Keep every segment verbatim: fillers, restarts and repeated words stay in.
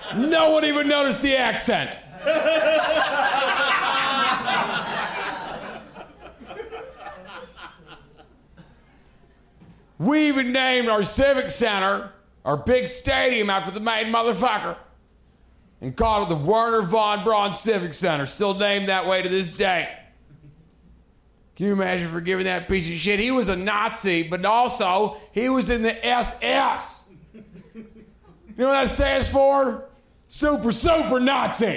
No one even noticed the accent. We even named our civic center, our big stadium, after the main motherfucker, and called it the Wernher von Braun Civic Center, still named that way to this day. Can you imagine forgiving that piece of shit? He was a Nazi, but also he was in the S S. You know what that stands for? Super, super Nazi.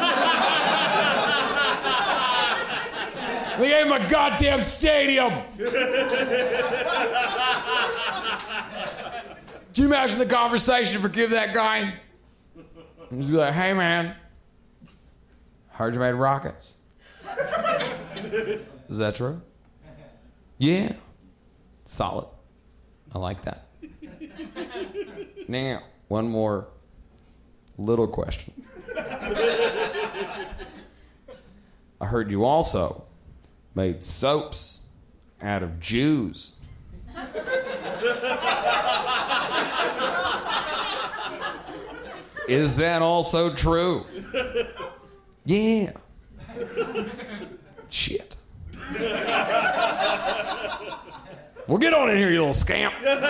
They gave him a goddamn stadium. Can you imagine the conversation? Forgive that guy. Just be like, hey man, heard you made rockets. Is that true? Yeah. Solid. I like that. Now, one more little question. I heard you also made soaps out of Jews. Is that also true? Yeah. Shit. Well, get on in here, you little scamp.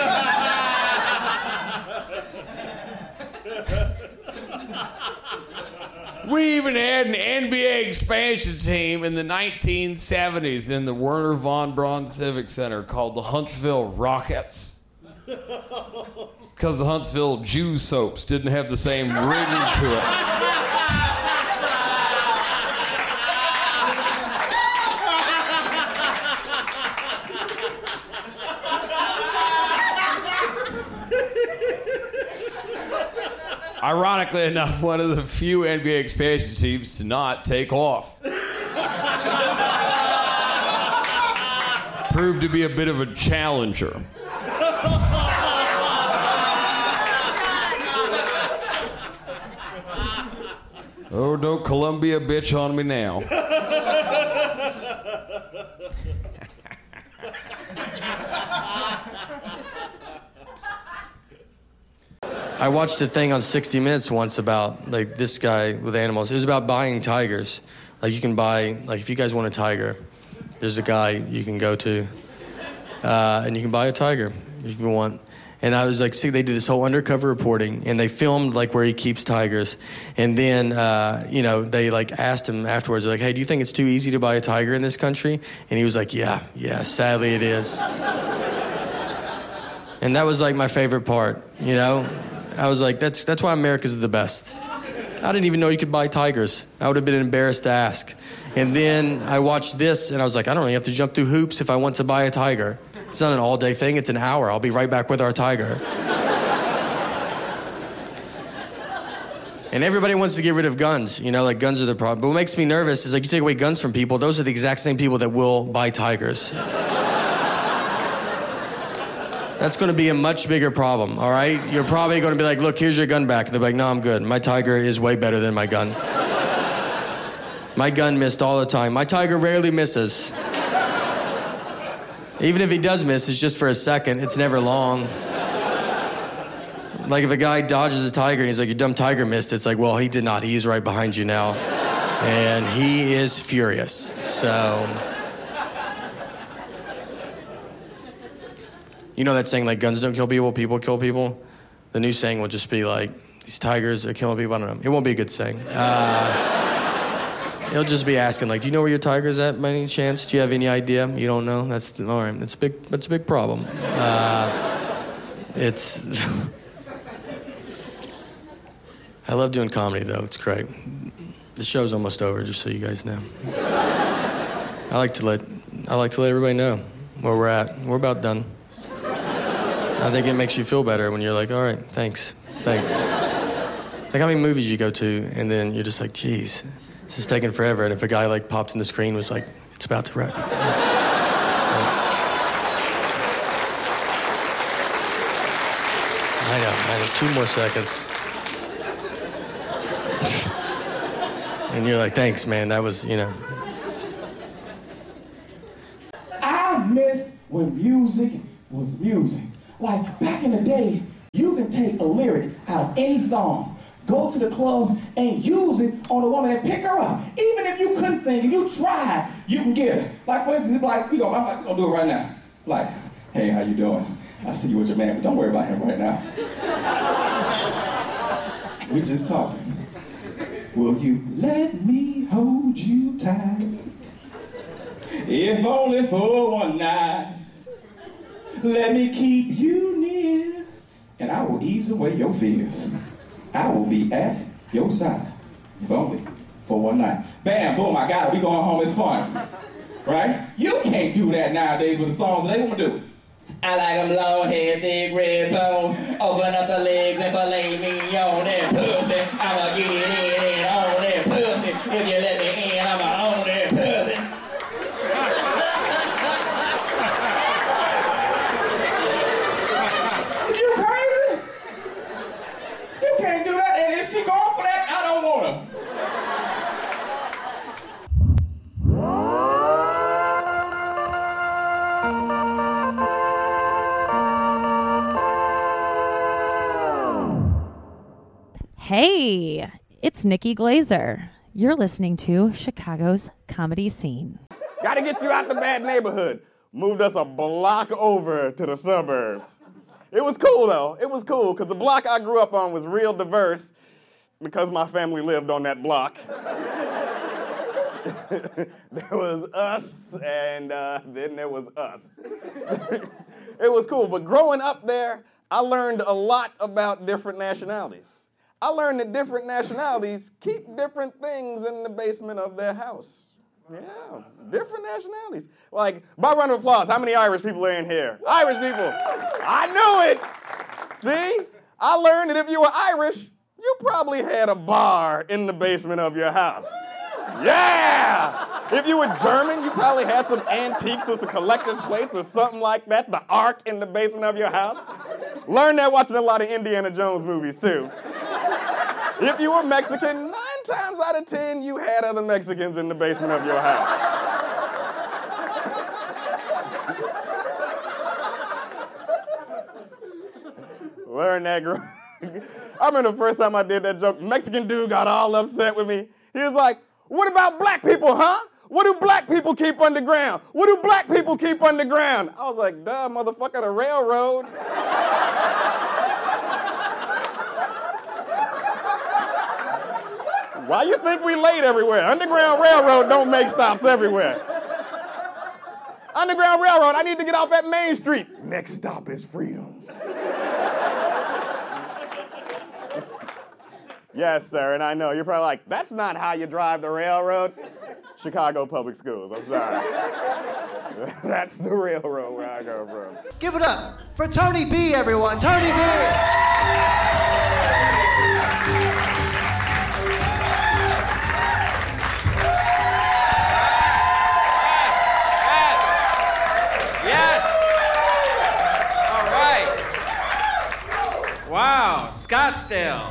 We even had an N B A expansion team in the nineteen seventies in the Wernher von Braun Civic Center called the Huntsville Rockets. Because the Huntsville Jew soaps didn't have the same ring to it. Ironically enough, one of the few N B A expansion teams to not take off. Proved to be a bit of a challenger. Oh, don't Columbia bitch on me now. I watched a thing on sixty minutes once about like this guy with animals. It was about buying tigers. Like you can buy, like if you guys want a tiger, there's a guy you can go to, uh, and you can buy a tiger if you want. And I was like, see, they did this whole undercover reporting, and they filmed like where he keeps tigers. And then, uh, you know, they like asked him afterwards, they're like, hey, do you think it's too easy to buy a tiger in this country? And he was like, yeah, yeah, sadly it is. And that was like my favorite part, you know? I was like, that's that's why America's the best. I didn't even know you could buy tigers. I would have been embarrassed to ask. And then I watched this, and I was like, I don't really have to jump through hoops if I want to buy a tiger. It's not an all-day thing. It's an hour. I'll be right back with our tiger. And everybody wants to get rid of guns. You know, like guns are the problem. But what makes me nervous is like you take away guns from people, those are the exact same people that will buy tigers. That's going to be a much bigger problem, all right? You're probably going to be like, look, here's your gun back. And they're like, no, I'm good. My tiger is way better than my gun. My gun missed all the time. My tiger rarely misses. Even if he does miss, it's just for a second. It's never long. Like if a guy dodges a tiger and he's like, your dumb tiger missed, it's like, well, he did not. He's right behind you now. And he is furious. So... You know that saying, like, guns don't kill people, people kill people? The new saying will just be like, these tigers are killing people. I don't know. It won't be a good saying. Uh, he'll just be asking, like, do you know where your tiger's at by any chance? Do you have any idea? You don't know? That's, the, all right, that's a big, that's a big problem. Uh, it's... I love doing comedy, though. It's great. The show's almost over, just so you guys know. I like to let, I like to let everybody know where we're at. We're about done. I think it makes you feel better when you're like, all right, thanks, thanks. Like how many movies you go to, and then you're just like, geez, this is taking forever. And if a guy like popped in the screen and was like, it's about to wrap. I know, I know, two more seconds. And you're like, thanks, man, that was, you know. I miss when music was music. Like, back in the day, you can take a lyric out of any song, go to the club and use it on a woman and pick her up. Even if you couldn't sing, if you tried, you can get her. Like, for instance, like, we go, I'm like, we gonna do it right now. Like, hey, how you doing? I see you with your man, but don't worry about him right now. We just talking. Will you let me hold you tight? If only for one night. Let me keep you near, and I will ease away your fears. I will be at your side, if only for one night. Bam, boom, I got it. We going home, it's fun. Right? You can't do that nowadays with the songs they want to do. I like them long hair, thick red bone. Open up the legs and fillet me on that pussy. I'ma get in and on that pussy. If you let me in, I'ma own that pussy. You crazy? You can't do that. And if she going for that, I don't want her. Hey, it's Nikki Glazer. You're listening to Chicago's Comedy Scene. Gotta get you out the bad neighborhood. Moved us a block over to the suburbs. It was cool, though. It was cool, because the block I grew up on was real diverse because my family lived on that block. There was us, and uh, then there was us. It was cool, but growing up there, I learned a lot about different nationalities. I learned that different nationalities keep different things in the basement of their house. Yeah, different nationalities. Like, by round of applause, how many Irish people are in here? Irish people. I knew it. See? I learned that if you were Irish, you probably had a bar in the basement of your house. Yeah! If you were German, you probably had some antiques or some collector's plates or something like that, the Ark in the basement of your house. Learned that watching a lot of Indiana Jones movies, too. If you were Mexican, nine times out of ten, you had other Mexicans in the basement of your house. Learn that. Gr- I remember the first time I did that joke, Mexican dude got all upset with me. He was like, what about black people, huh? What do black people keep underground? What do black people keep underground? I was like, duh, motherfucker, the railroad. Why you think we late everywhere? Underground Railroad don't make stops everywhere. Underground Railroad, I need to get off at Main Street. Next stop is Freedom. Yes, sir, and I know, you're probably like, that's not how you drive the railroad. Chicago Public Schools, I'm sorry. That's the railroad where I go from. Give it up for Tony B, everyone. Tony B. Wow, Scottsdale.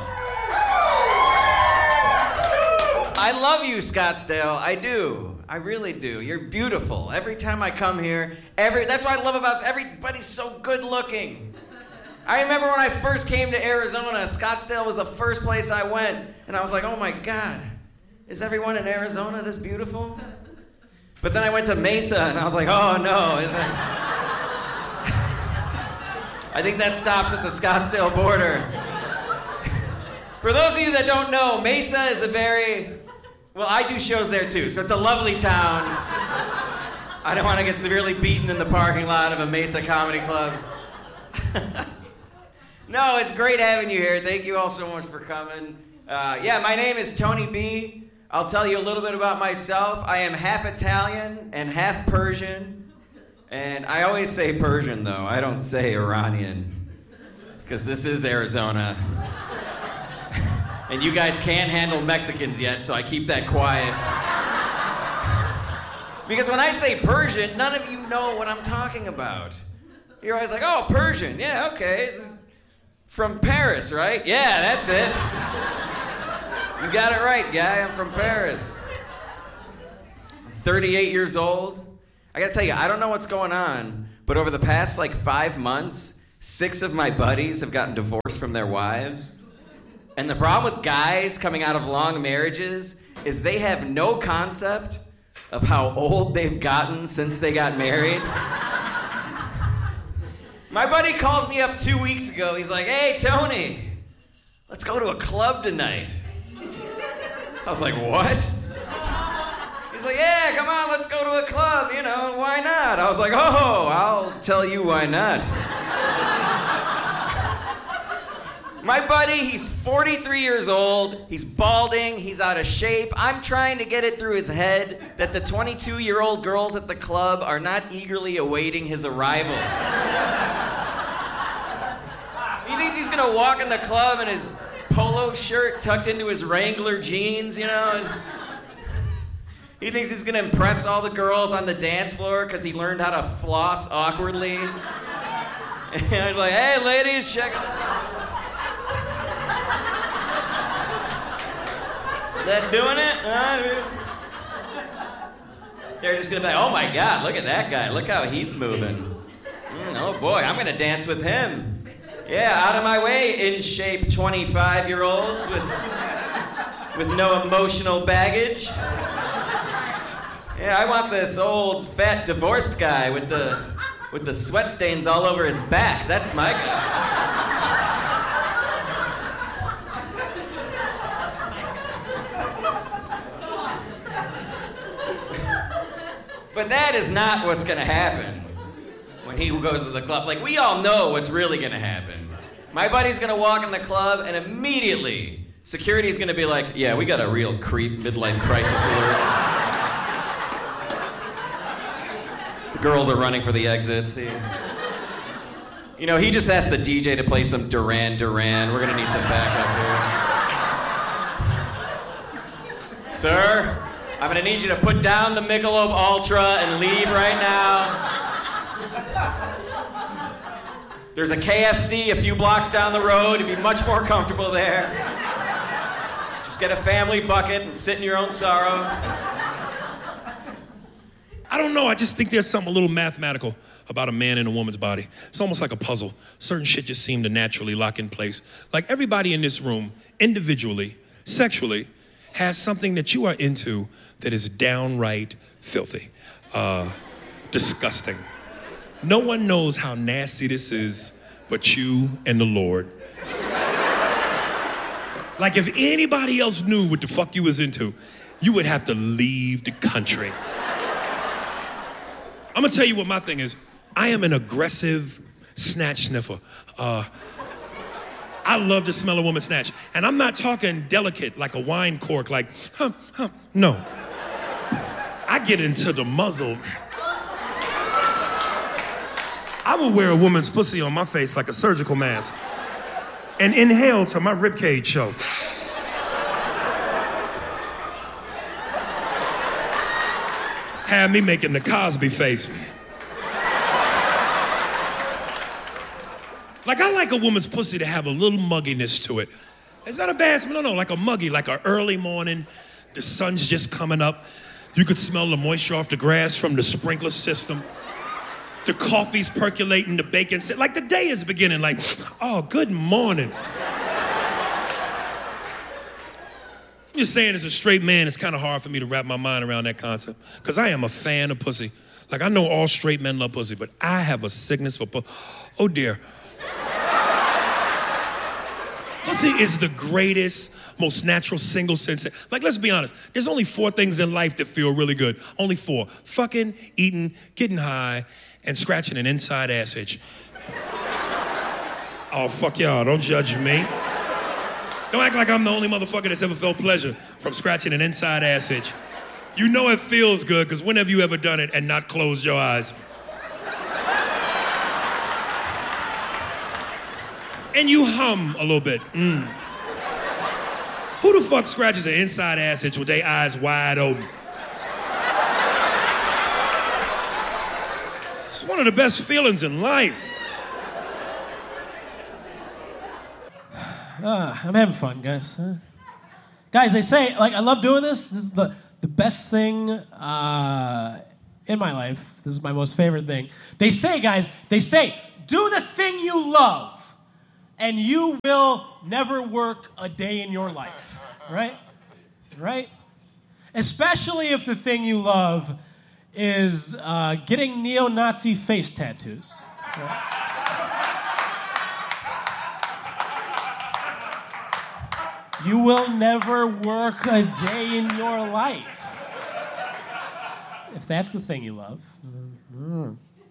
I love you, Scottsdale. I do. I really do. You're beautiful. Every time I come here, every that's what I love about everybody's so good looking. I remember when I first came to Arizona, Scottsdale was the first place I went, and I was like, oh my God, is everyone in Arizona this beautiful? But then I went to Mesa, and I was like, oh no, is it? I think that stops at the Scottsdale border. For those of you that don't know, Mesa is a very, well, I do shows there too, so it's a lovely town. I don't want to get severely beaten in the parking lot of a Mesa comedy club. No, it's great having you here. Thank you all so much for coming. Uh, yeah, my name is Tony B. I'll tell you a little bit about myself. I am half Italian and half Persian. And I always say Persian, though. I don't say Iranian, because this is Arizona. And you guys can't handle Mexicans yet, so I keep that quiet. Because when I say Persian, none of you know what I'm talking about. You're always like, oh, Persian. Yeah, okay. From Paris, right? Yeah, that's it. You got it right, guy. I'm from Paris. I'm thirty-eight years old. I gotta tell you, I don't know what's going on, but over the past like five months, six of my buddies have gotten divorced from their wives. And the problem with guys coming out of long marriages is they have no concept of how old they've gotten since they got married. My buddy calls me up two weeks ago. He's like, hey, Tony, let's go to a club tonight. I was like, what? He's like, yeah, come on, let's go to a club, you know, why not? I was like, oh, I'll tell you why not. My buddy, he's forty-three years old, he's balding, he's out of shape. I'm trying to get it through his head that the twenty-two-year-old girls at the club are not eagerly awaiting his arrival. He thinks he's gonna walk in the club in his polo shirt tucked into his Wrangler jeans, you know? And he thinks he's gonna impress all the girls on the dance floor because he learned how to floss awkwardly. And I'm like, hey, ladies, check it out. That doing it? Uh, they're just gonna be like, oh my God, look at that guy. Look how he's moving. Mm, oh boy, I'm gonna dance with him. Yeah, out of my way, in shape twenty-five-year-olds with, with no emotional baggage. Yeah, I want this old, fat, divorced guy with the, with the sweat stains all over his back. That's my guy. But that is not what's gonna happen when he goes to the club. Like, we all know what's really gonna happen. My buddy's gonna walk in the club and immediately security's gonna be like, yeah, we got a real creep midlife crisis alert. The girls are running for the exits. He, you know, he just asked the D J to play some Duran Duran. We're gonna need some backup here. Sir? I'm gonna need you to put down the Michelob Ultra and leave right now. There's a K F C a few blocks down the road. You'd be much more comfortable there. Just get a family bucket and sit in your own sorrow. I don't know, I just think there's something a little mathematical about a man and a woman's body. It's almost like a puzzle. Certain shit just seem to naturally lock in place. Like everybody in this room, individually, sexually, has something that you are into that is downright filthy, uh, disgusting. No one knows how nasty this is but you and the Lord. Like if anybody else knew what the fuck you was into, you would have to leave the country. I'm gonna tell you what my thing is. I am an aggressive snatch sniffer. Uh, I love to smell a woman snatch. And I'm not talking delicate like a wine cork, like, huh, huh, no. I get into the muzzle. I will wear a woman's pussy on my face like a surgical mask and inhale till my ribcage show. Have me making the Cosby face. Like, I like a woman's pussy to have a little mugginess to it. It's not a bad smell, no, no, like a muggy, like an early morning, the sun's just coming up. You could smell the moisture off the grass from the sprinkler system. The coffee's percolating, the bacon, like the day is beginning, like, oh, good morning. I'm just saying, as a straight man, it's kind of hard for me to wrap my mind around that concept, because I am a fan of pussy. Like, I know all straight men love pussy, but I have a sickness for pussy. Oh, dear. Pussy is the greatest, most natural single sensation. Like, let's be honest. There's only four things in life that feel really good. Only four. Fucking, eating, getting high, and scratching an inside ass itch. Oh, fuck y'all. Don't judge me. Don't act like I'm the only motherfucker that's ever felt pleasure from scratching an inside ass itch. You know it feels good, because when have you ever done it and not closed your eyes? And you hum a little bit. Mm. Who the fuck scratches an inside ass itch with their eyes wide open? It's one of the best feelings in life. Uh, I'm having fun, guys. Uh, guys, they say, like, I love doing this. This is the, the best thing uh, in my life. This is my most favorite thing. They say, guys, they say, do the thing you love. and you will never work a day in your life, right? Right? Especially if the thing you love is uh, getting neo-Nazi face tattoos. Right? You will never work a day in your life. If that's the thing you love. Mm-hmm.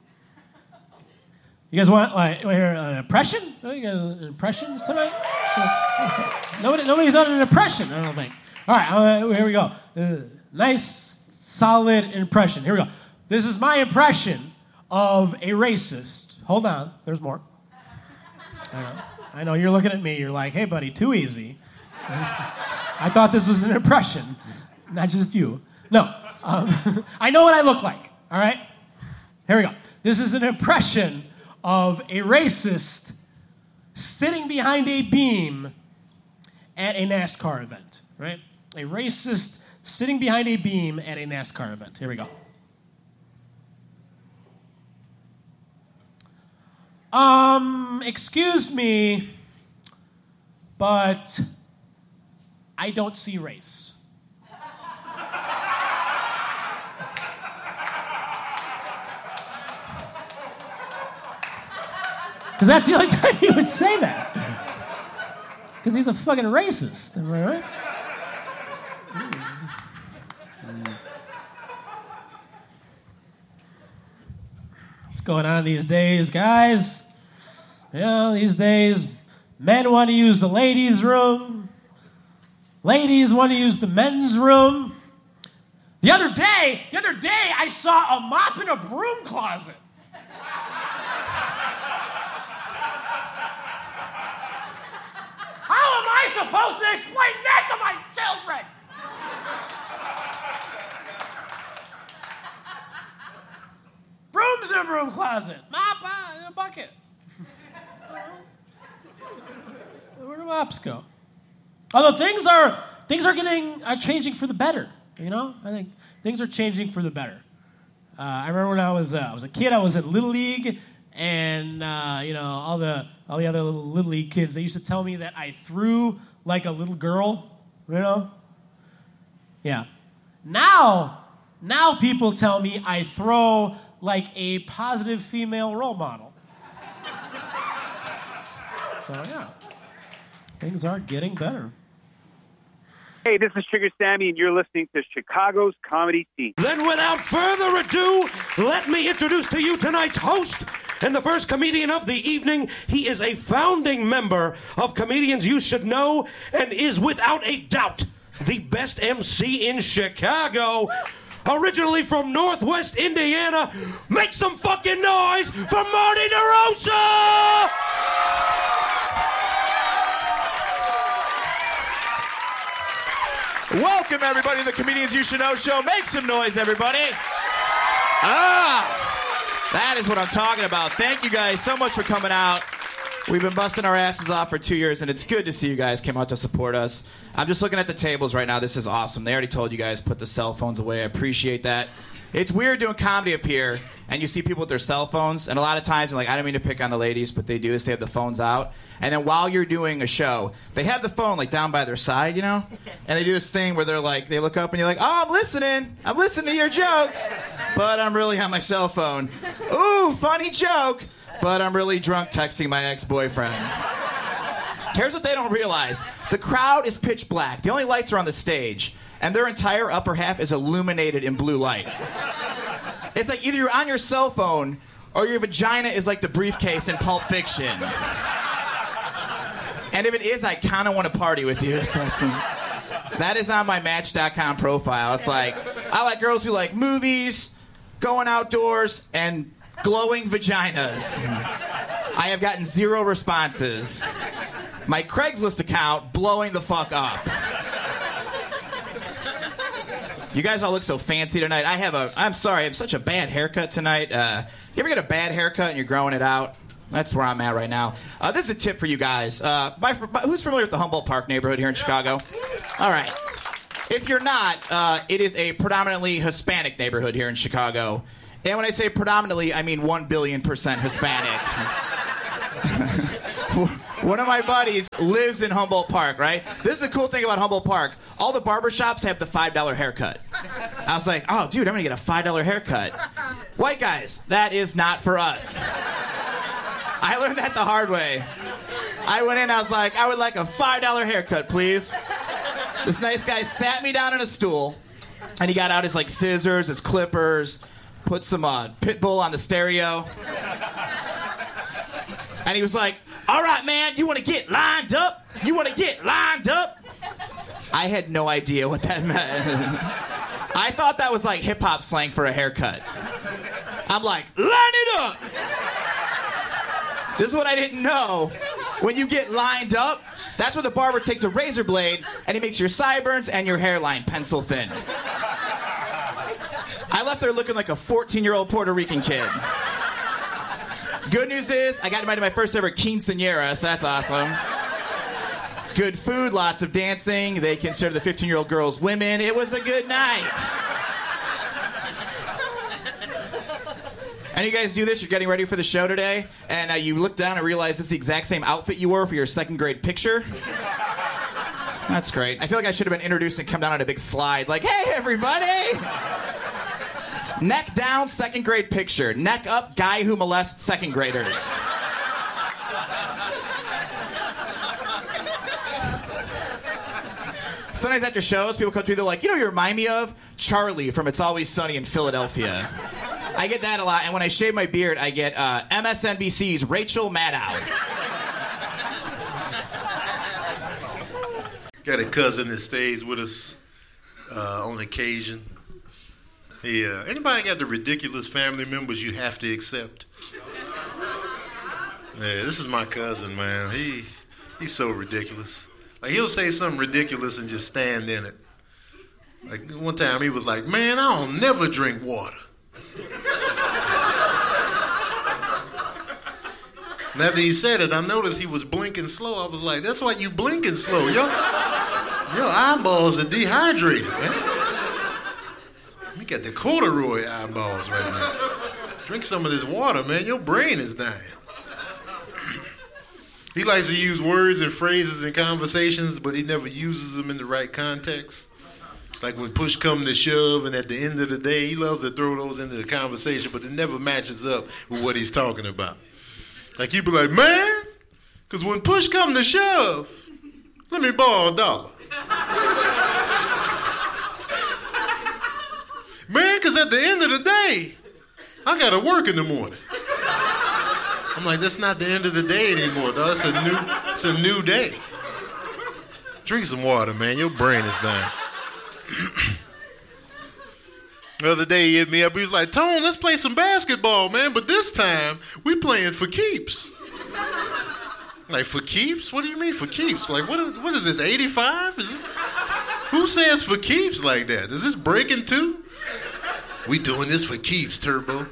You guys want like hear an impression? You guys impressions tonight? Nobody, nobody's done an impression, I don't think. All right, uh, here we go. Uh, nice, solid impression. Here we go. This is my impression of a racist. Hold on, there's more. I know, I know you're looking at me. You're like, hey, buddy, too easy. I thought this was an impression, not just you. No, um, I know what I look like, all right? Here we go. This is an impression of a racist sitting behind a beam at a NASCAR event, right? A racist sitting behind a beam at a NASCAR event. Here we go. Um, excuse me, but I don't see race. Because that's the only time he would say that. Because he's a fucking racist, am I right? What's going on these days, guys? You know, these days, men want to use the ladies' room. Ladies want to use the men's room. The other day, the other day, I saw a mop in a broom closet. How am I supposed to explain that to my children? Brooms in a broom closet. Mop uh, in a bucket. Where do mops go? Although things are things are getting are changing for the better. You know, I think things are changing for the better. Uh, I remember when I was uh, I was a kid. I was at Little League, and uh, you know all the all the other little Little League kids. They used to tell me that I threw like a little girl. You know. Yeah. Now, now people tell me I throw like a positive female role model. So yeah, things are getting better. Hey, this is Sugar Sammy, and you're listening to Chicago's Comedy Scene. Then without further ado, let me introduce to you tonight's host and the first comedian of the evening. He is a founding member of Comedians You Should Know and is without a doubt the best M C in Chicago. Originally from Northwest Indiana, make some fucking noise for Marty DeRosa! Welcome, everybody, to the Comedians You Should Know show. Make some noise, everybody. Ah, that is what I'm talking about. Thank you guys so much for coming out. We've been busting our asses off for two years, and it's good to see you guys came out to support us. I'm just looking at the tables right now. This is awesome. They already told you guys put the cell phones away. I appreciate that. It's weird doing comedy up here, and you see people with their cell phones, and a lot of times, and like I don't mean to pick on the ladies, but they do this. They have the phones out, and then while you're doing a show, they have the phone like down by their side, you know, and they do this thing where they're like, they look up, and you're like, oh, I'm listening. I'm listening to your jokes, but I'm really on my cell phone. Ooh, funny joke. But I'm really drunk texting my ex-boyfriend. Here's what they don't realize. The crowd is pitch black. The only lights are on the stage. And their entire upper half is illuminated in blue light. It's like either you're on your cell phone or your vagina is like the briefcase in Pulp Fiction. And if it is, I kind of want to party with you. So that's some, that is on my Match dot com profile. It's like, I like girls who like movies, going outdoors, and glowing vaginas. I have gotten zero responses. My Craigslist account blowing the fuck up. You guys all look so fancy tonight. I have a, I'm sorry, I have such a bad haircut tonight. Uh, you ever get a bad haircut and you're growing it out? That's where I'm at right now. Uh, this is a tip for you guys. Uh, my, my, who's familiar with the Humboldt Park neighborhood here in Chicago? All right. If you're not, uh, it is a predominantly Hispanic neighborhood here in Chicago. And when I say predominantly, I mean one billion percent Hispanic. One of my buddies lives in Humboldt Park, right? This is the cool thing about Humboldt Park. All the barbershops have the five dollar haircut. I was like, oh, dude, I'm going to get a five dollar haircut. White guys, that is not for us. I learned that the hard way. I went in, I was like, I would like a five dollar haircut, please. This nice guy sat me down on a stool, and he got out his like scissors, his clippers, put some uh, Pitbull on the stereo. And he was like, all right, man, you want to get lined up? You want to get lined up? I had no idea what that meant. I thought that was like hip-hop slang for a haircut. I'm like, line it up! This is what I didn't know. When you get lined up, that's where the barber takes a razor blade and he makes your sideburns and your hairline pencil thin. I left there looking like a fourteen-year-old Puerto Rican kid. Good news is, I got invited to my first ever quinceañera, so that's awesome. Good food, lots of dancing. They consider the fifteen-year-old girls women. It was a good night. And you guys do this, you're getting ready for the show today, and uh, you look down and realize this is the exact same outfit you wore for your second grade picture. That's great. I feel like I should have been introduced and come down on a big slide, like, hey, everybody! Neck down, second grade picture. Neck up, guy who molests second graders. Sometimes after shows, people come to me, they're like, you know who you remind me of? Charlie from It's Always Sunny in Philadelphia. I get that a lot, and when I shave my beard, I get uh, M S N B C's Rachel Maddow. Got a cousin that stays with us uh, on occasion. Yeah. Anybody got the ridiculous family members you have to accept? Yeah, this is my cousin, man. He he's so ridiculous. Like, he'll say something ridiculous and just stand in it. Like, one time he was like, man, I don't never drink water. And after he said it, I noticed he was blinking slow. I was like, that's why you blinking slow. Your, your eyeballs are dehydrated, man. You got the corduroy eyeballs right now. Drink some of this water, man. Your brain is dying. He likes to use words and phrases in conversations, but he never uses them in the right context. Like when push comes to shove, and at the end of the day, he loves to throw those into the conversation, but it never matches up with what he's talking about. Like he'd be like, man, because when push comes to shove, let me borrow a dollar. Man, because at the end of the day, I got to work in the morning. I'm like, that's not the end of the day anymore, dog. It's a new, it's a new day. Drink some water, man. Your brain is dying. The other day he hit me up. He was like, Tone, let's play some basketball, man. But this time, we playing for keeps. Like, for keeps? What do you mean for keeps? Like, what is, what is this, eighty-five? Is it, who says for keeps like that? Is this Breaking Two? We doing this for keeps, Turbo.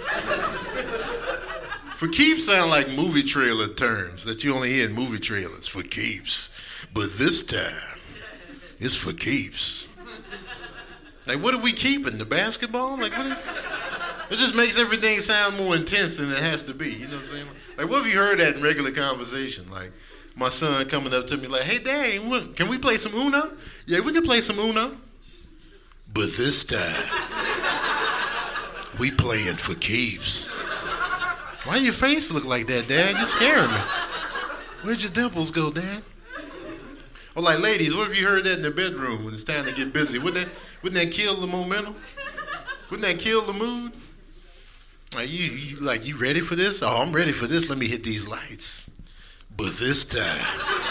For keeps sound like movie trailer terms that you only hear in movie trailers. For keeps. But this time, it's for keeps. Like, what are we keeping? The basketball? Like, what? Are, it just makes everything sound more intense than it has to be. You know what I'm saying? Like, what have you heard that in regular conversation? Like, my son coming up to me like, hey, Dad, what, can we play some Uno? Yeah, we can play some Uno. But this time, we playing for keeps. Why your face look like that, Dad? You're scaring me. Where'd your dimples go, Dad? Or like, ladies, what have you heard that in the bedroom when it's time to get busy? Wouldn't that, wouldn't that kill the momentum? Wouldn't that kill the mood? Like, you, you, like, you ready for this? Oh, I'm ready for this. Let me hit these lights. But this time,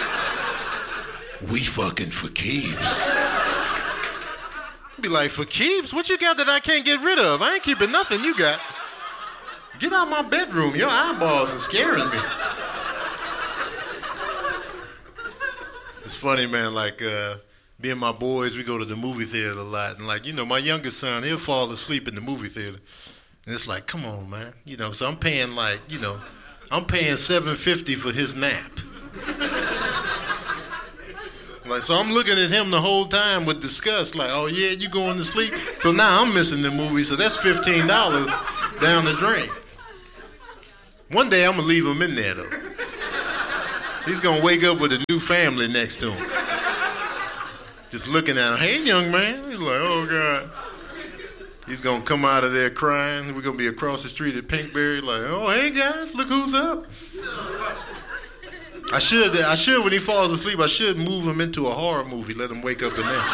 we fucking for keeps. Be like, for keeps? What you got that I can't get rid of? I ain't keeping nothing you got. Get out my bedroom. Your eyeballs are scaring me. It's funny, man, like, uh, me and my boys, we go to the movie theater a lot. And, like, you know, my youngest son, he'll fall asleep in the movie theater. And it's like, come on, man. You know, so I'm paying, like, you know, I'm paying seven fifty for his nap. Like, so I'm looking at him the whole time with disgust, like, oh, yeah, you going to sleep? So now I'm missing the movie, so that's fifteen dollars down the drain. One day I'm going to leave him in there, though. He's gonna wake up with a new family next to him. Just looking at him, hey, young man. He's like, oh, God. He's gonna come out of there crying. We're gonna be across the street at Pinkberry, like, oh, hey, guys, look who's up. I should, I should, when he falls asleep, I should move him into a horror movie, let him wake up in there.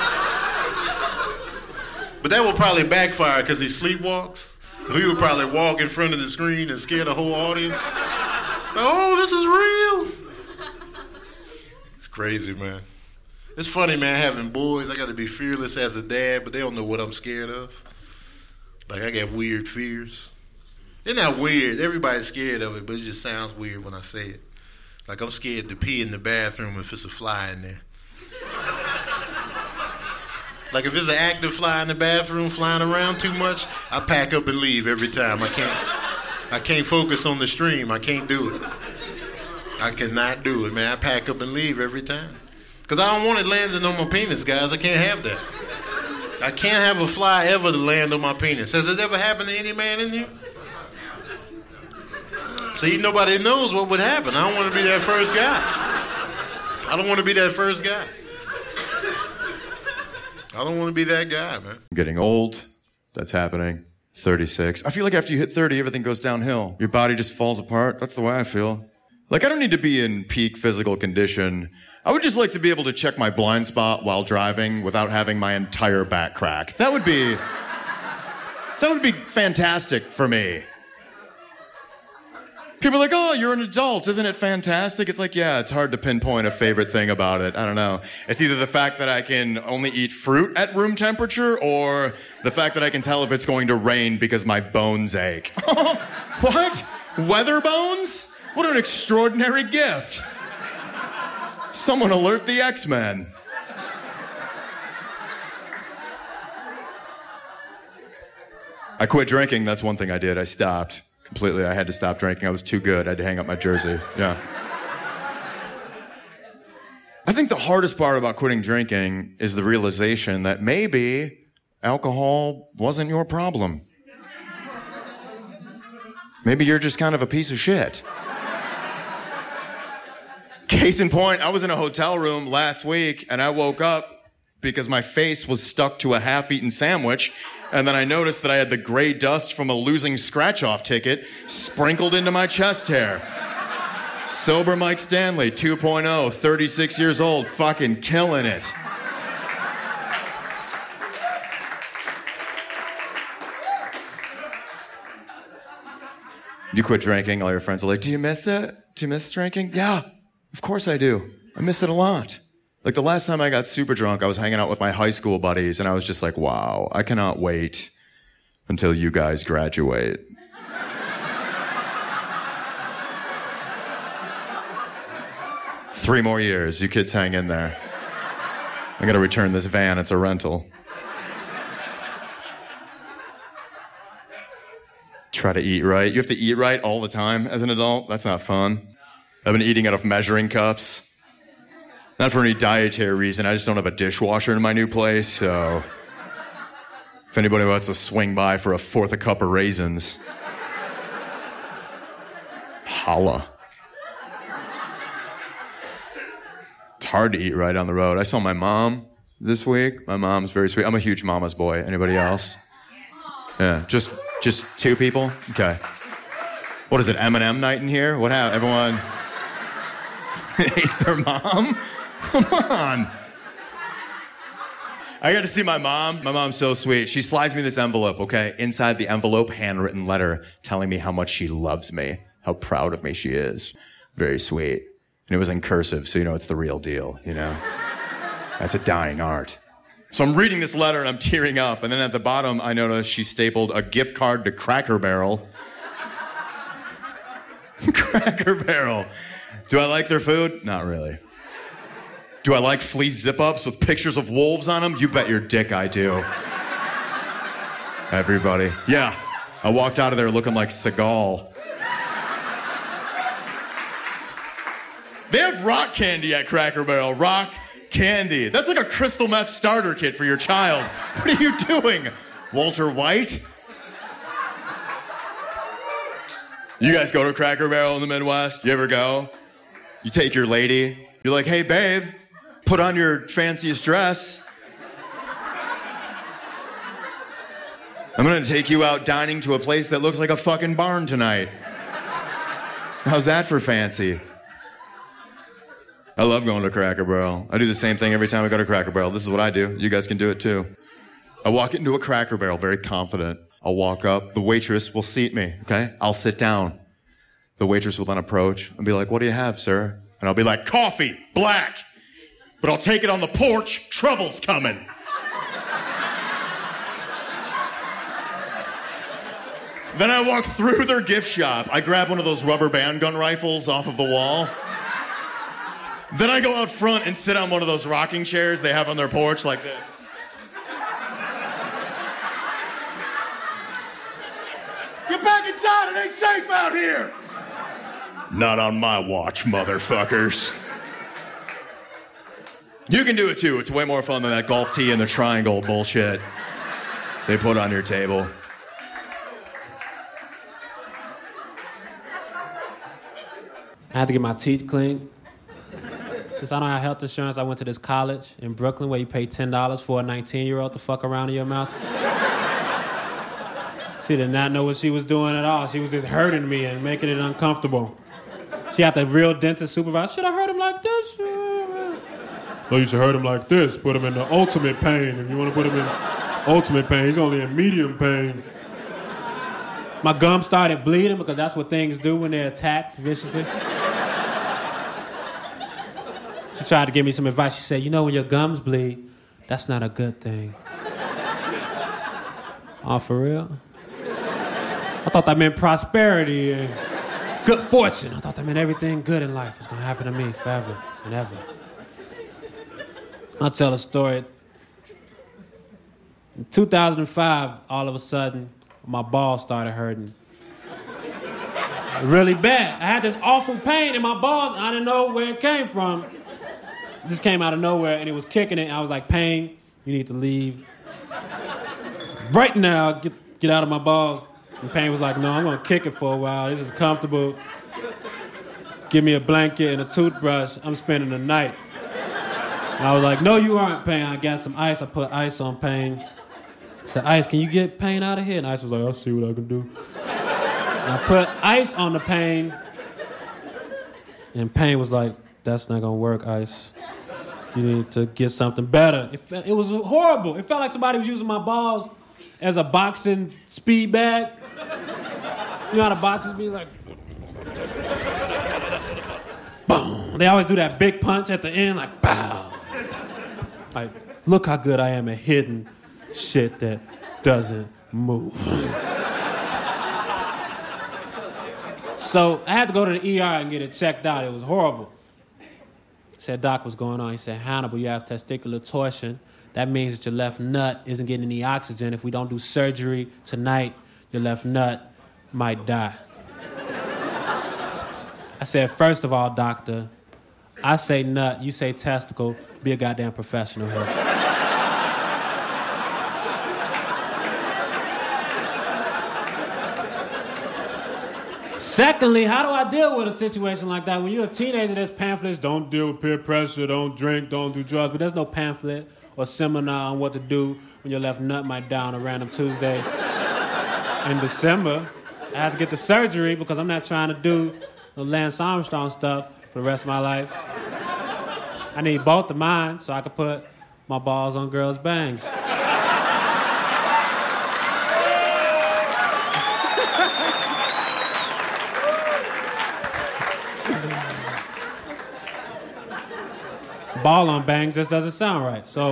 But that will probably backfire because he sleepwalks. So he would probably walk in front of the screen and scare the whole audience. Oh, this is real. It's crazy, man. It's funny, man, having boys. I got to be fearless as a dad, but they don't know what I'm scared of. Like, I got weird fears. They're not weird. Everybody's scared of it, but it just sounds weird when I say it. Like, I'm scared to pee in the bathroom if it's a fly in there. Like, if it's an active fly in the bathroom flying around too much, I pack up and leave every time. I can't, I can't focus on the stream. I can't do it. I cannot do it, man. I pack up and leave every time. Because I don't want it landing on my penis, guys. I can't have that. I can't have a fly ever to land on my penis. Has it ever happened to any man in here? See, nobody knows what would happen. I don't want to be that first guy. I don't want to be that first guy. I don't want to be that guy, man. I'm getting old. That's happening. thirty-six. I feel like after you hit thirty, everything goes downhill. Your body just falls apart. That's the way I feel. Like, I don't need to be in peak physical condition. I would just like to be able to check my blind spot while driving without having my entire back crack. That would be... That would be fantastic for me. People are like, oh, you're an adult. Isn't it fantastic? It's like, yeah, it's hard to pinpoint a favorite thing about it. I don't know. It's either the fact that I can only eat fruit at room temperature or the fact that I can tell if it's going to rain because my bones ache. What? Weather bones? What an extraordinary gift. Someone alert the X-Men. I quit drinking. That's one thing I did. I stopped. Completely, I had to stop drinking. I was too good. I had to hang up my jersey. Yeah. I think the hardest part about quitting drinking is the realization that maybe alcohol wasn't your problem. Maybe you're just kind of a piece of shit. Case in point, I was in a hotel room last week and I woke up because my face was stuck to a half-eaten sandwich. And then I noticed that I had the gray dust from a losing scratch-off ticket sprinkled into my chest hair. Sober Mike Stanley, two point oh, thirty-six years old, fucking killing it. You quit drinking, all your friends are like, do you miss it? Do you miss drinking? Yeah, of course I do. I miss it a lot. Like, the last time I got super drunk, I was hanging out with my high school buddies, and I was just like, wow, I cannot wait until you guys graduate. Three more years. You kids hang in there. I gotta return this van. It's a rental. Try to eat right. You have to eat right all the time as an adult. That's not fun. I've been eating out of measuring cups. Not for any dietary reason. I just don't have a dishwasher in my new place, so if anybody wants to swing by for a fourth a cup of raisins, holla. It's hard to eat right on the road. I saw my mom this week. My mom's very sweet. I'm a huge mama's boy. Anybody else? Yeah, just just two people? Okay. What is it, M and M night in here? What happened? Everyone hates their mom? Come on. I got to see my mom. My mom's so sweet. She slides me this envelope, okay? Inside the envelope, handwritten letter telling me how much she loves me, how proud of me she is. Very sweet. And it was in cursive, so you know it's the real deal, you know? That's a dying art. So I'm reading this letter and I'm tearing up. And then at the bottom, I notice she stapled a gift card to Cracker Barrel. Cracker Barrel. Do I like their food? Not really. Do I like fleece zip-ups with pictures of wolves on them? You bet your dick I do. Everybody. Yeah. I walked out of there looking like Seagal. They have rock candy at Cracker Barrel. Rock candy. That's like a crystal meth starter kit for your child. What are you doing, Walter White? You guys go to Cracker Barrel in the Midwest? You ever go? You take your lady, you're like, hey, babe, put on your fanciest dress. I'm gonna take you out dining to a place that looks like a fucking barn tonight. How's that for fancy? I love going to Cracker Barrel. I do the same thing every time I go to Cracker Barrel. This is what I do. You guys can do it too. I walk into a Cracker Barrel very confident. I'll walk up. The waitress will seat me, okay? I'll sit down. The waitress will then approach and be like, what do you have, sir? And I'll be like, coffee, black. But I'll take it on the porch. Trouble's coming. Then I walk through their gift shop. I grab one of those rubber band gun rifles off of the wall. Then I go out front and sit on one of those rocking chairs they have on their porch like this. Get back inside, it ain't safe out here! Not on my watch, motherfuckers. You can do it too. It's way more fun than that golf tee and the triangle bullshit they put on your table. I had to get my teeth cleaned. Since I don't have health insurance, I went to this college in Brooklyn where you pay ten dollars for a nineteen-year-old to fuck around in your mouth. She did not know what she was doing at all. She was just hurting me and making it uncomfortable. She had the real dentist supervise. Should I hurt him like this? No, you should hurt him like this. Put him in the ultimate pain. If you want to put him in ultimate pain, he's only in medium pain. My gum started bleeding because that's what things do when they're attacked viciously. She tried to give me some advice. She said, you know, when your gums bleed, that's not a good thing. Oh, for real? I thought that meant prosperity and good fortune. I thought that meant everything good in life was going to happen to me forever and ever. I'll tell a story. In two thousand five, all of a sudden, my balls started hurting. Really bad. I had this awful pain in my balls, and I didn't know where it came from. It just came out of nowhere, and it was kicking it. I was like, pain, you need to leave. Right now, get, get out of my balls. And Pain was like, no, I'm going to kick it for a while. This is comfortable. Give me a blanket and a toothbrush. I'm spending the night. And I was like, no, you aren't, Pain. I got some ice. I put ice on Pain. I said, Ice, can you get Pain out of here? And Ice was like, I'll see what I can do. And I put ice on the Pain. And Pain was like, that's not going to work, Ice. You need to get something better. It, fe- it was horrible. It felt like somebody was using my balls as a boxing speed bag. You know how the boxers be like, boom. They always do that big punch at the end, like, pow. Like, look how good I am at hitting shit that doesn't move. So I had to go to the E R and get it checked out. It was horrible. Said, Doc, what's going on? He said, Hannibal, you have testicular torsion. That means that your left nut isn't getting any oxygen. If we don't do surgery tonight, your left nut might die. I said, first of all, doctor, I say nut, you say testicle, be a goddamn professional here. Secondly, how do I deal with a situation like that? When you're a teenager, there's pamphlets, don't deal with peer pressure, don't drink, don't do drugs, but there's no pamphlet or seminar on what to do when your left nut might die on a random Tuesday in December. I had to get the surgery because I'm not trying to do the Lance Armstrong stuff for the rest of my life. I need both of mine so I can put my balls on girls' bangs. Ball on bang just doesn't sound right. So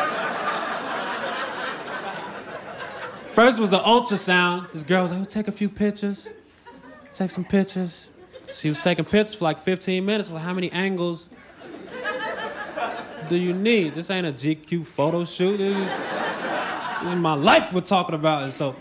first was the ultrasound. This girl was like, we'll take a few pictures. Take some pictures. She was taking pictures for like fifteen minutes. Well, how many angles do you need? This ain't a G Q photo shoot. This is, this is my life we're talking about. And so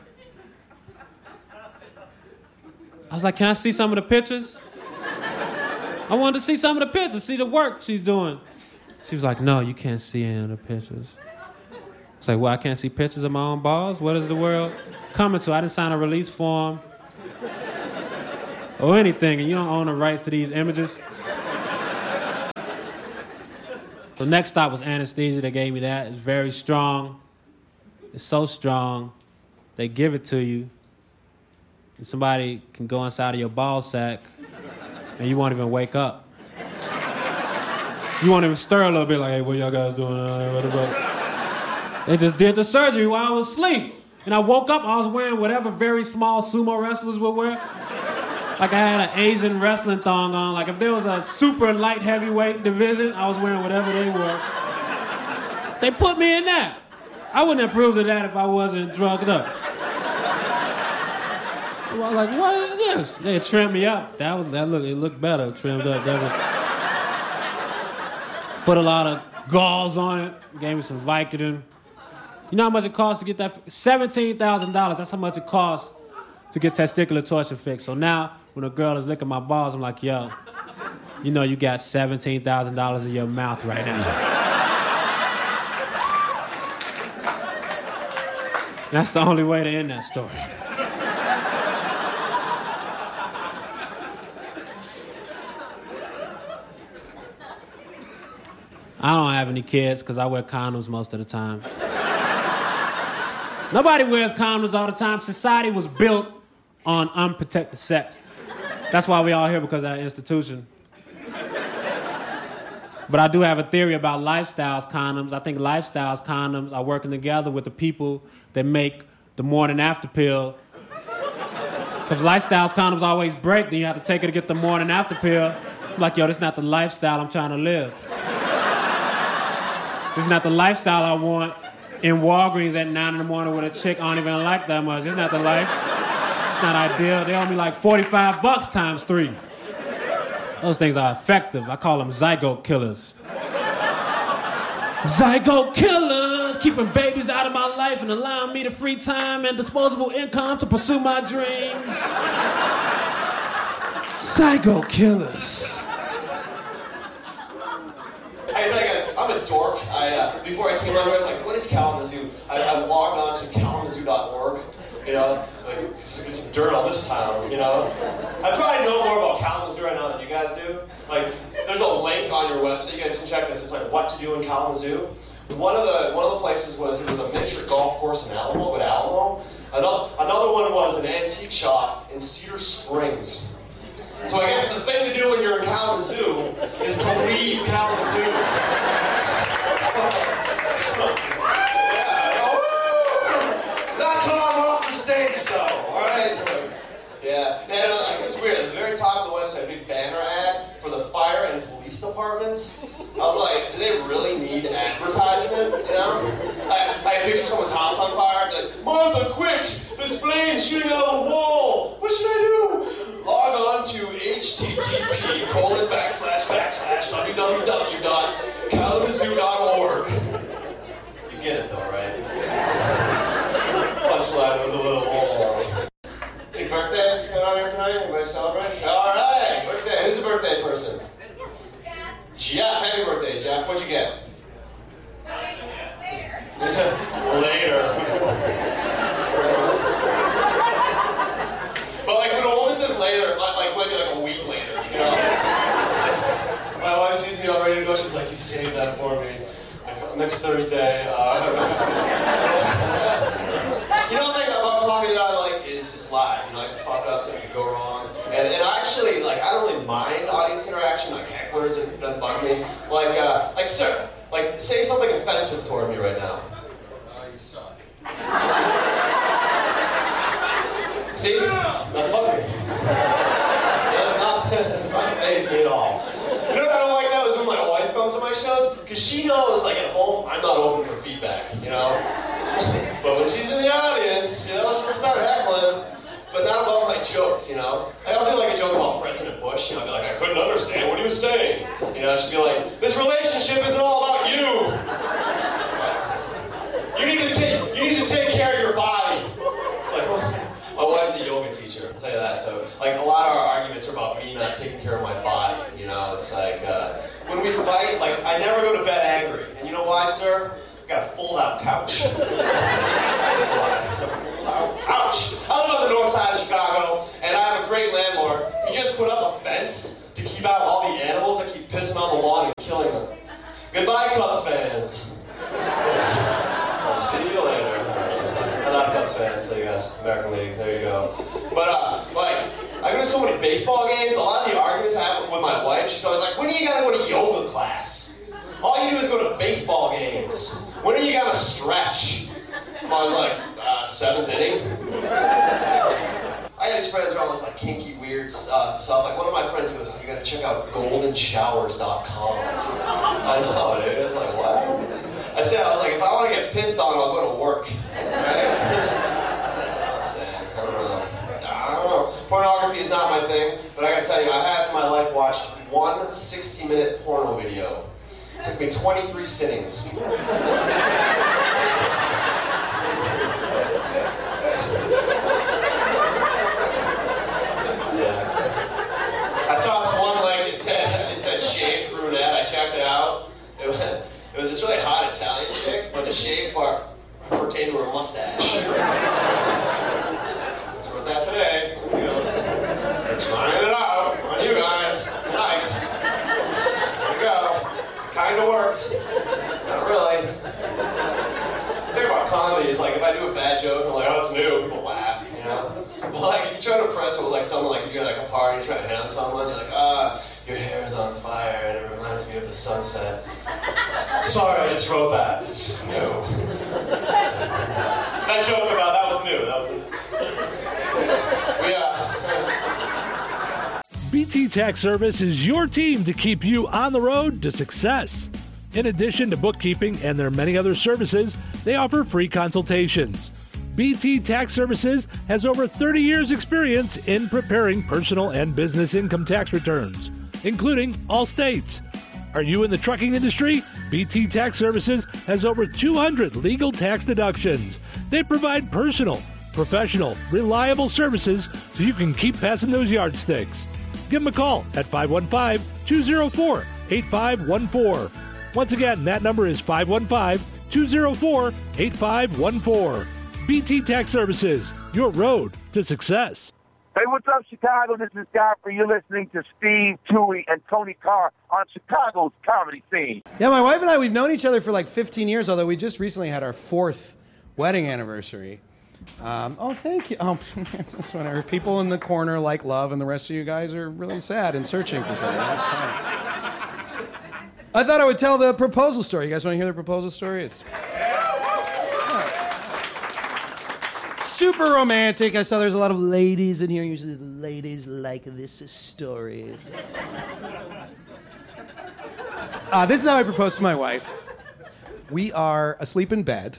I was like, can I see some of the pictures? I wanted to see some of the pictures, see the work she's doing. She was like, no, you can't see any of the pictures. I was like, well, I can't see pictures of my own balls? What is the world coming to? I didn't sign a release form or anything, and you don't own the rights to these images. So next stop was anesthesia. They gave me that. It's very strong. It's so strong. They give it to you. And somebody can go inside of your ball sack and you won't even wake up. You won't even stir a little bit like, hey, what y'all guys doing? Uh, they just did the surgery while I was asleep. And I woke up, I was wearing whatever very small sumo wrestlers would wear. Like I had an Asian wrestling thong on. Like if there was a super light heavyweight division, I was wearing whatever they wore. They put me in that. I wouldn't have proved of that if I wasn't drugged up. I was like, what is this? They trimmed me up. That was that look. It looked better trimmed up. That was, put a lot of gauze on it. Gave me some Vicodin. You know how much it costs to get that? seventeen thousand dollars. That's how much it costs to get testicular torsion fixed. So now, when a girl is licking my balls, I'm like, yo, you know you got seventeen thousand dollars in your mouth right now. That's the only way to end that story. I don't have any kids because I wear condoms most of the time. Nobody wears condoms all the time. Society was built on unprotected sex. That's why we all here, because of that institution. But I do have a theory about Lifestyles condoms. I think Lifestyles condoms are working together with the people that make the morning after pill. Because Lifestyles condoms always break, then you have to take it to get the morning after pill. I'm like, yo, this is not the lifestyle I'm trying to live. This is not the lifestyle I want in Walgreens at nine in the morning with a chick I don't even like that much. It's not the life. It's not ideal. They owe me like forty-five bucks times three. Those things are effective. I call them zygote killers. Zygote killers, keeping babies out of my life and allowing me the free time and disposable income to pursue my dreams. Zygote killers. I, like, I, I'm a dork. I, uh, before I came over, I was like, what is Kalamazoo? I, I logged on to kalamazoo dot org, you know, like, get some dirt on this town, you know. I probably know more about Kalamazoo right now than you guys do. Like, there's a link on your website. You guys can check this. It's like, what to do in Kalamazoo. One of the one of the places was, it was a miniature golf course in Alamo, but Alamo. Another, another one was an antique shop in Cedar Springs. So I guess the thing to do when you're in Kalamazoo is to leave Kalamazoo. Yeah, oh, not till I'm off the stage, though. All right. Yeah, and uh, it's weird. At the very top of the website, a big banner ad for the fire and police departments. I was like, do they really need advertisement? You know, I, I picture someone's house on fire. Like, Martha, quick! There's flames shooting out of the wall. What should I do? Log on to http colon backslash backslash www dot kalamazoo dot org. You get it though, right? Punchline was a little long. Any birthdays going on here tonight? Anybody celebrate? All right, birthday. Who's the birthday person? Jeff. Happy birthday, Jeff. What'd you get? Later. But like when a woman says later, like, like maybe like a week later, you know? My wife sees me all ready to go, she's like, you saved that for me. Like, next Thursday. Uh, you know, the thing about comedy that I like is, is live. You know, like fuck up, something could go wrong. And and actually, like, I don't really mind audience interaction, like hecklers that doesn't bug me. Like, uh, like, sir, like, say something offensive toward me right now. Uh, you suck. See? Not fuck me. That's not, not faze me at all. You know what I don't like that was when my wife comes to my shows? Because she knows, like, at home, I'm not open for feedback, you know? But when she's in the audience, you know, she'll start heckling. But not about my jokes, you know? Like, I'll do like a joke about President Bush, you know, I'll be like, I couldn't understand what he was saying. You know, she'd be like, this relationship isn't all about you. You need to take, you need to take care of your body. It's like, well, my wife's a yoga teacher, I'll tell you that. So, like, a lot of our arguments are about me not taking care of my body, you know? It's like, uh, when we fight, like, I never go to bed angry. And you know why, sir? I got a fold-out couch. That's why. Ouch! I live on the north side of Chicago, and I have a great landlord. He just put up a fence to keep out all the animals that keep pissing on the lawn and killing them. Goodbye, Cubs fans. I'll see you later. I'm not a Cubs fan, so you guys, American League, there you go. But, uh, like, I go to so many baseball games, a lot of the arguments I have with my wife, she's always like, when are you gonna go to yoga class? All you do is go to baseball games. When are you gonna stretch? I was like, uh, seventh inning. I had these friends who are all this like kinky, weird uh, stuff. Like one of my friends goes, oh, you gotta check out golden showers dot com. I know, dude. It's like, what? I said, I was like, if I want to get pissed on, I'll go to work. Right? That's, that's what I'm saying. I don't know. I don't know. Pornography is not my thing, but I gotta tell you, I have in my life watched one sixty-minute porno video. It took me twenty-three sittings. I saw this one, like, it said, it said shaved brunette. I checked it out. It was, it was this really hot Italian chick, but the shave part pertained to her mustache. So with that today, you know, they're trying it out on you guys tonight. There you go. Kind of worked. Not really. The thing about comedy is, like, if I do a bad joke, I'm like, oh, it's new, people laugh, you know? But, like, if you try to impress it with, like, someone, like, if you're, like, a party, you try to hit on someone, you're like, ah, your hair is on fire, and it reminds me of the sunset. Sorry, I just wrote that. It's just new. That joke about that was new. That was yeah. B T Tax Service is your team to keep you on the road to success. In addition to bookkeeping and their many other services, they offer free consultations. B T Tax Services has over thirty years experience in preparing personal and business income tax returns, including all states. Are you in the trucking industry? B T Tax Services has over two hundred legal tax deductions. They provide personal, professional, reliable services so you can keep passing those yardsticks. Give them a call at five one five, two oh four, eight five one four. Once again, that number is five one five, two oh four, eight five one four. B T Tax Services, your road to success. Hey, what's up, Chicago? This is Godfrey. You're listening to Steve, Tui, and Tony Carr on Chicago's Comedy Scene. Yeah, my wife and I, we've known each other for like fifteen years, although we just recently had our fourth wedding anniversary. Um, oh, thank you. Oh, that's whatever. People in the corner like love, and the rest of you guys are really sad and searching for something. That's fine. I thought I would tell the proposal story. You guys want to hear the proposal story? It's super romantic. I saw there's a lot of ladies in here. Usually the ladies like this stories. Uh, this is how I proposed to my wife. We are asleep in bed.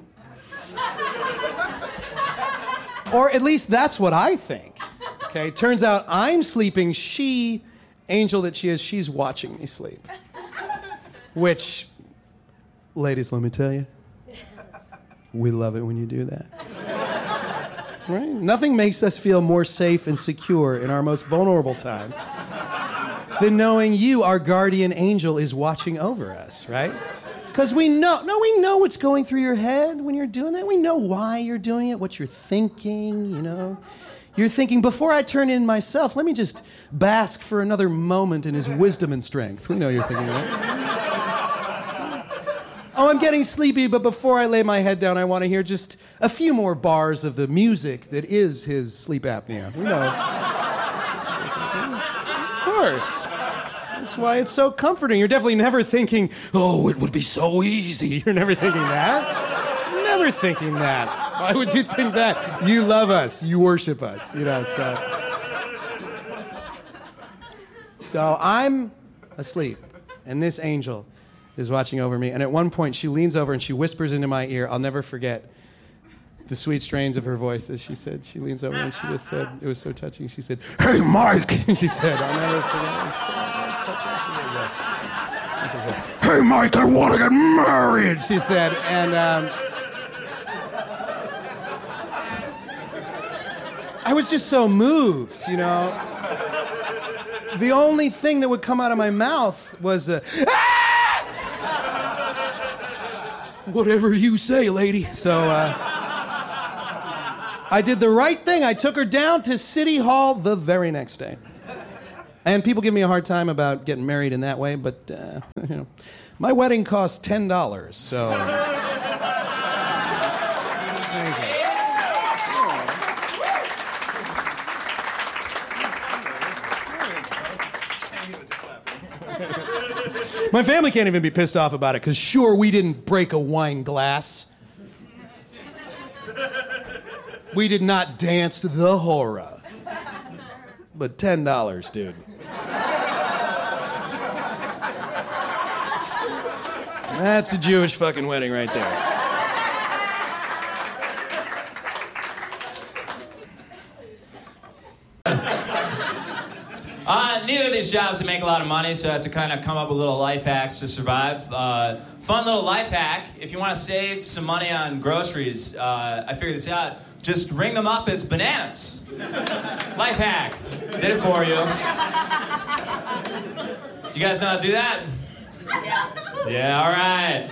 Or at least that's what I think. Okay, turns out I'm sleeping. She, angel that she is, she's watching me sleep. Which, ladies, let me tell you, we love it when you do that. Right? Nothing makes us feel more safe and secure in our most vulnerable time than knowing you, our guardian angel, is watching over us, right? Because we know, no, we know what's going through your head when you're doing that. We know why you're doing it, what you're thinking, you know. You're thinking, before I turn in myself, let me just bask for another moment in his wisdom and strength. We know you're thinking that. Oh, I'm getting sleepy, but before I lay my head down, I want to hear just a few more bars of the music that is his sleep apnea. We know. Of course. That's why it's so comforting. You're definitely never thinking, oh, it would be so easy. You're never thinking that. You're never thinking that. Why would you think that? You love us. You worship us. You know, so. So I'm asleep, and this angel is watching over me. And at one point, she leans over and she whispers into my ear. I'll never forget the sweet strains of her voice as she said, she leans over and she just said, it was so touching, she said, "Hey, Mike!" And she said, I'll never forget, it was so touching. She said, "Hey, Mike, I want to get married," she said. And um, I was just so moved, you know. The only thing that would come out of my mouth was a, "Ah! Whatever you say, lady." So, uh, I did the right thing. I took her down to City Hall the very next day. And people give me a hard time about getting married in that way, but, uh, you know. My wedding cost ten dollars, so. Thank you. My family can't even be pissed off about it, because sure, we didn't break a wine glass. We did not dance the hora. But ten dollars, dude. That's a Jewish fucking wedding right there. Uh, neither of these jobs make a lot of money, so I had to kind of come up with little life hacks to survive. Uh, fun little life hack. If you want to save some money on groceries, uh, I figured this out. Just ring them up as bananas. Life hack. Did it for you. You guys know how to do that? Yeah. Yeah, all right.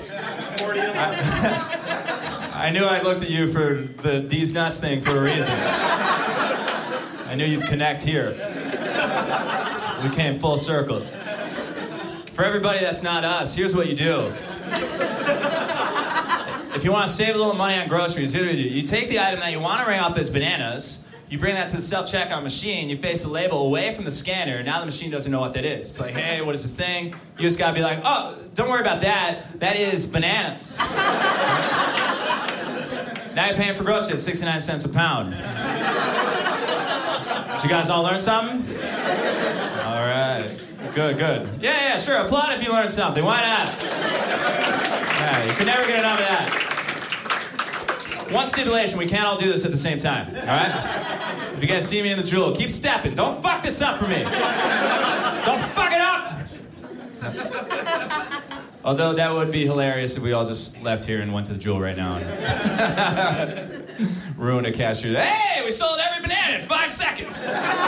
I, I knew I looked at you for the D's nuts thing for a reason. I knew you'd connect here. We came full circle. For everybody that's not us, here's what you do. If you want to save a little money on groceries, here's what you do. You take the item that you want to ring up as bananas, you bring that to the self-checkout machine, you face the label away from the scanner, now the machine doesn't know what that is. It's like, hey, what is this thing? You just gotta be like, oh, don't worry about that. That is bananas. Now you're paying for groceries at sixty-nine cents a pound. Did you guys all learn something? All right. Good, good. Yeah, yeah, sure. Applaud if you learned something. Why not? Yeah, you can never get enough of that. One stipulation, we can't all do this at the same time, all right? If you guys see me in the Jewel, keep stepping. Don't fuck this up for me. Don't fuck it up! Although that would be hilarious if we all just left here and went to the Jewel right now and ruined a cashier. Hey, we sold every banana in five seconds!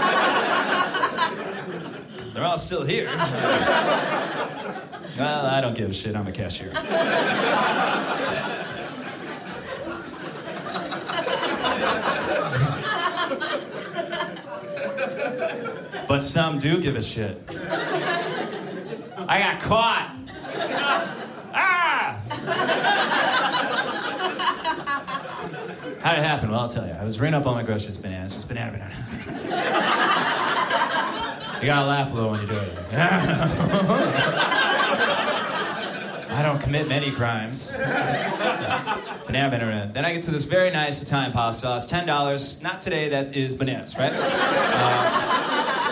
They're all still here. Well, I don't give a shit. I'm a cashier. But some do give a shit. I got caught. Ah! How did it happen? Well, I'll tell you. I was ringing up all my groceries, bananas, just banana, banana. You gotta laugh a little when you do it. I don't commit many crimes. Banana, banana, banana. Then I get to this very nice Italian pasta sauce, ten dollars. Not today, that is bananas, right? Uh,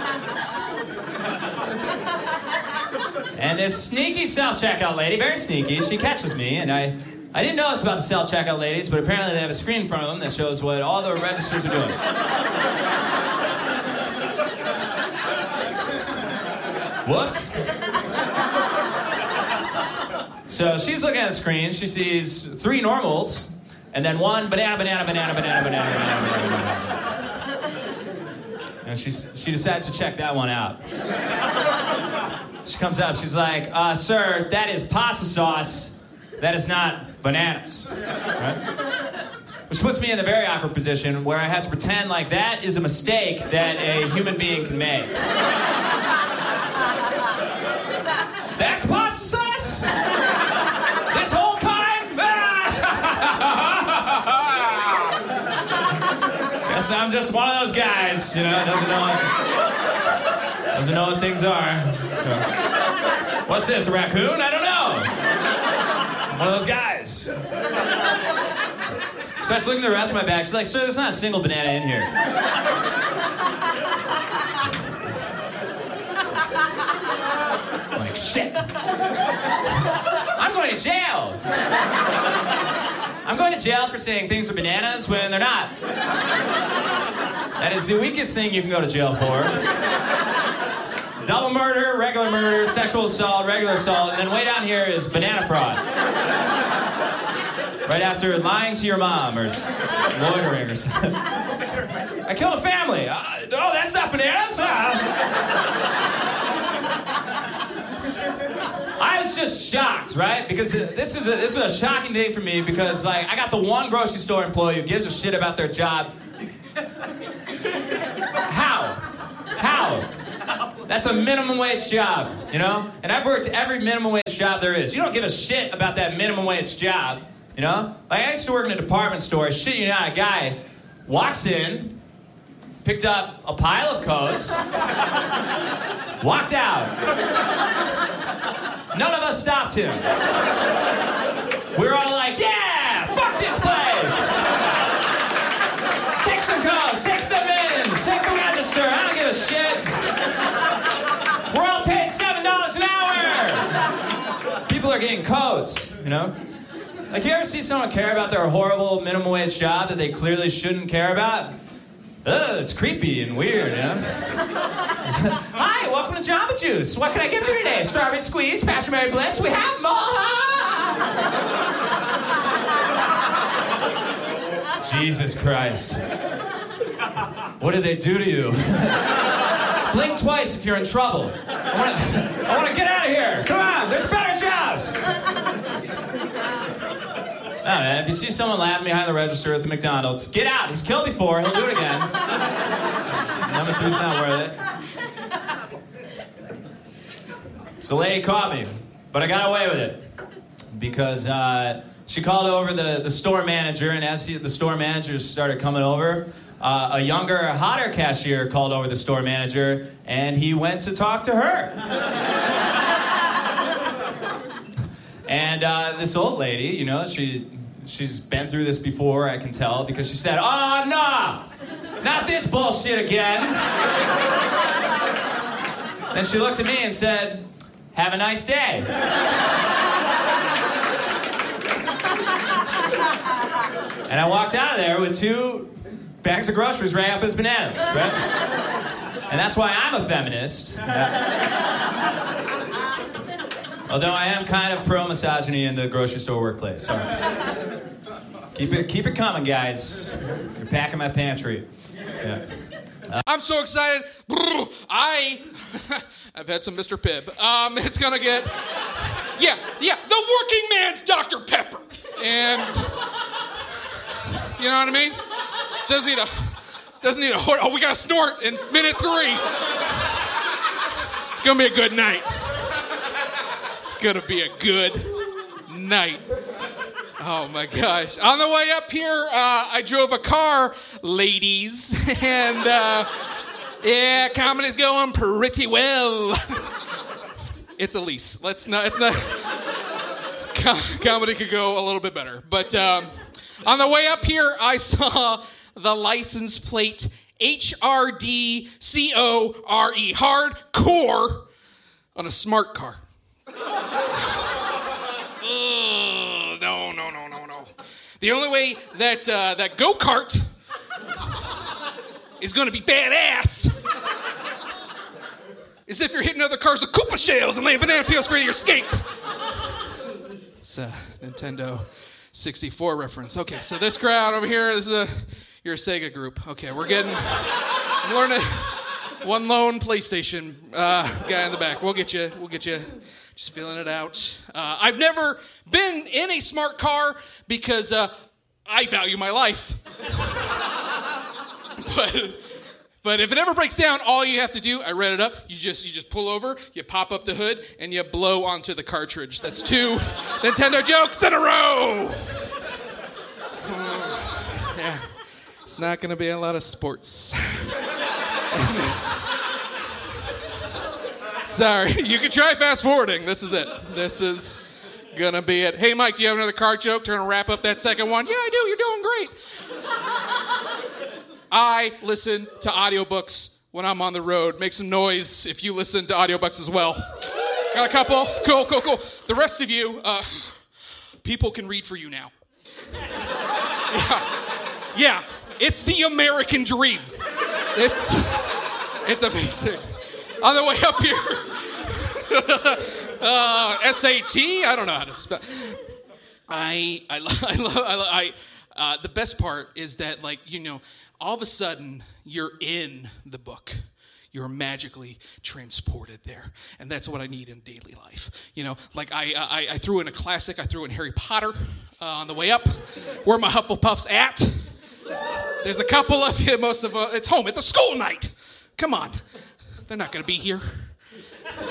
and this sneaky self-checkout lady, very sneaky, she catches me, and I, I didn't know this about the self-checkout ladies, but apparently they have a screen in front of them that shows what all the registers are doing. Whoops. So she's looking at the screen. She sees three normals, and then one banana, banana, banana, banana, banana, banana, banana, banana. And she she decides to check that one out. She comes up. She's like, uh, "Sir, that is pasta sauce. That is not bananas." Right? Which puts me in a very awkward position where I have to pretend like that is a mistake that a human being can make. That's pasta sauce? This whole time? Guess I'm just one of those guys, you know, doesn't know what, doesn't know what things are. What's this, a raccoon? I don't know. I'm one of those guys. So I was looking at the rest of my bag. She's like, "Sir, there's not a single banana in here." I'm like, shit. I'm going to jail. I'm going to jail for saying things are bananas when they're not. That is the weakest thing you can go to jail for. Double murder, regular murder, sexual assault, regular assault, and then way down here is banana fraud. Right after lying to your mom or loitering or something. I killed a family. Uh, oh, that's not bananas? Uh, I was just shocked, right? Because this is a, this was a shocking day for me because, like, I got the one grocery store employee who gives a shit about their job. How? How? That's a minimum wage job, you know? And I've worked every minimum wage job there is. You don't give a shit about that minimum wage job, you know? Like, I used to work in a department store. Shit you not, a guy walks in, picked up a pile of coats, walked out. None of us stopped him. We were all like, yeah, fuck this place. Take some coats, take some ins, take the register. I don't give a shit. We're all paid seven dollars an hour. People are getting coats, you know? Like, you ever see someone care about their horrible minimum wage job that they clearly shouldn't care about? Ugh, it's creepy and weird, you know? Hi, welcome to Jamba Juice. What can I get for you today? Strawberry squeeze, Passion Berry Blitz. We have them all. Jesus Christ. What did they do to you? Blink twice if you're in trouble. I want to I want to get out of here. Come on, there's better jobs. No, man, if you see someone laughing behind the register at the McDonald's, get out. He's killed before. He'll do it again. Number three's not worth it. So the lady caught me, but I got away with it because uh, she called over the, the store manager, and as he, the store managers started coming over, uh, a younger, hotter cashier called over the store manager, and he went to talk to her. And uh, this old lady, you know, she she's been through this before, I can tell, because she said, "Oh, no, not this bullshit again." Then she looked at me and said, "Have a nice day." And I walked out of there with two bags of groceries right up his bananas, right? And that's why I'm a feminist. Although I am kind of pro-misogyny in the grocery store workplace. Sorry. Keep it, keep it coming, guys. You're packing my pantry. Yeah. Uh, I'm so excited. I, I've had some Mister Pibb. Um, it's gonna get, yeah, yeah, the working man's Doctor Pepper, and you know what I mean? Doesn't need a, doesn't need a. Oh, we got to snort in minute three. It's gonna be a good night. It's gonna be a good night. Oh my gosh. On the way up here, uh, I drove a car, ladies, and uh, yeah, comedy's going pretty well. It's a lease. Let's not, it's not, com- comedy could go a little bit better. But um, on the way up here, I saw the license plate H R D C O R E, hardcore, on a smart car. Ugh, no, no, no, no, no. The only way that uh, that go-kart is going to be badass is if you're hitting other cars with Koopa shells and laying banana peels for your escape. It's a Nintendo sixty-four reference. Okay, so this crowd over here is a you're a Sega group. Okay, we're getting I'm learning one lone PlayStation uh, guy in the back. We'll get you. We'll get you. Just feeling it out. Uh, I've never been in a smart car because uh, I value my life. but, but if it ever breaks down, all you have to do, I read it up, you just you just pull over, you pop up the hood, and you blow onto the cartridge. That's two Nintendo jokes in a row. Uh, yeah, it's not going to be a lot of sports in this. Sorry, you can try fast forwarding. This is it. This is gonna be it. Hey, Mike, do you have another car joke? Trying to wrap up that second one? Yeah, I do. You're doing great. I listen to audiobooks when I'm on the road. Make some noise if you listen to audiobooks as well. Got a couple? Cool, cool, cool. The rest of you, uh, people can read for you now. Yeah, yeah. It's the American dream. It's, it's amazing. On the way up here, uh, S A T, I don't know how to spell. I, I, I love, I, love, I uh, the best part is that, like, you know, all of a sudden you're in the book. You're magically transported there. And that's what I need in daily life. You know, like I, I, I threw in a classic. I threw in Harry Potter uh, on the way up. Where are my Hufflepuffs at? There's a couple of you, most of uh, it's home. It's a school night. Come on. They're not going to be here.